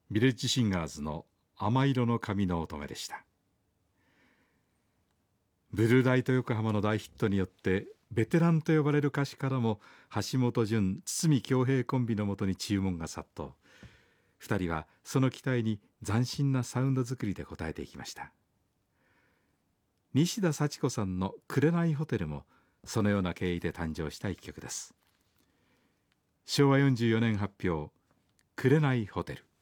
ビレッジシンガーズの甘色の髪の乙女でした。ブルーライト横浜の大ヒットによってベテランと呼ばれる歌手からも橋本淳、筒美京平コンビのもとに注文が殺到。2人はその期待に斬新なサウンド作りで応えていきました。西田幸子さんの「紅ホテル」もそのような経緯で誕生した一曲です。昭和44年発表「紅ホテル」。